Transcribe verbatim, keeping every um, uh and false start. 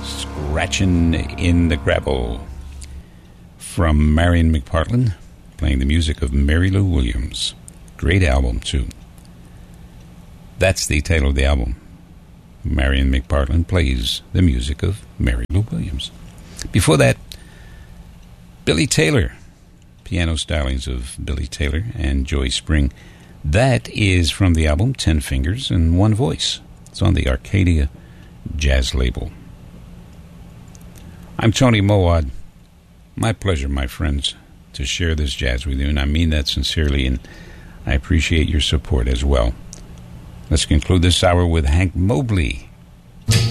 Scratching in the Gravel from Marion McPartland, playing the music of Mary Lou Williams. Great album, too. That's the title of the album. Marion McPartland plays the music of Mary Lou Williams. Before that, Billy Taylor, piano stylings of Billy Taylor and Joy Spring. That is from the album Ten Fingers and One Voice. It's on the Arcadia Jazz label. I'm Tony Mowat. My pleasure, my friends, to share this jazz with you, and I mean that sincerely, and I appreciate your support as well. Let's conclude this hour with Hank Mobley.